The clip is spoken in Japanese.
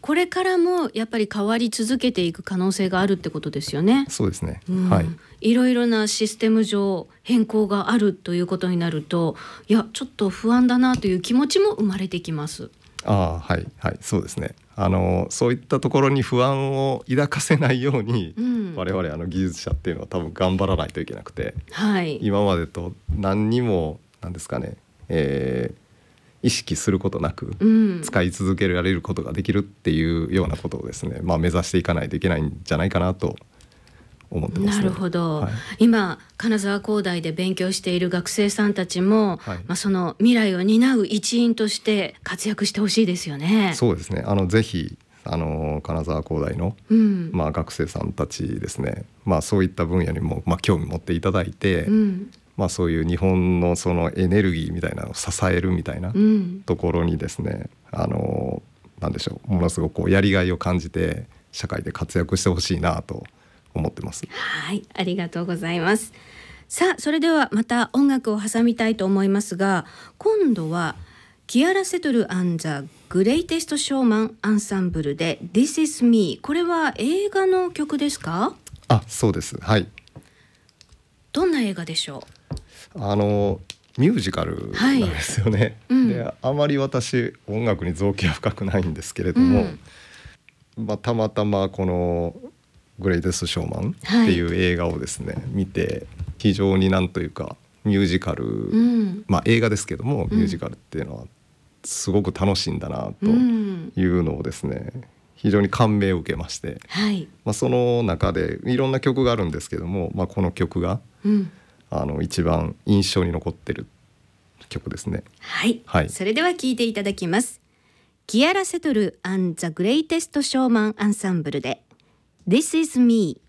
これからもやっぱり変わり続けていく可能性があるってことですよね。 そうですね、 いろいろなシステム上変更があるということになると、いやちょっと不安だなという気持ちも生まれてきます。 そうですね。そういったところに不安を抱かせないように、我々技術者っていうのは多分頑張らないといけなくて、今までと何にも何ですかね、意識することなく使い続けられることができるっていうようなことをですね、目指していかないといけないんじゃないかなと思ってますね。 なるほど、今金沢工大で勉強している学生さんたちも、その未来を担う一員として活躍してほしいですよね。 そうですね。ぜひ金沢工大の、学生さんたちですね、そういった分野にも、興味持っていただいて、そういう日本のそのエネルギーみたいなのを支えるみたいなところにですね、なんでしょう、ものすごくやりがいを感じて社会で活躍してほしいなと思ってます。 ありがとうございます。さあ、それではまた音楽を挟みたいと思いますが、今度はキアラ・セトル&ザ・グレイテスト・ショーマン・アンサンブルで This is Me。 これは映画の曲ですか？ そうです。 どんな映画でしょう？ ミュージカルなんですよね。で、あまり私音楽に造詣は深くないんですけれども、たまたまこのグレイテストショーマンっていう映画をですね、見て非常になんというかミュージカル、映画ですけどもミュージカルっていうのはすごく楽しいんだなというのをですね、非常に感銘を受けまして、その中でいろんな曲があるんですけども、この曲が、一番印象に残ってる曲ですね。 それでは聴いていただきます。キアラ・セトル&ザ・グレイテスト・ショーマン・アンサンブルで This is Me。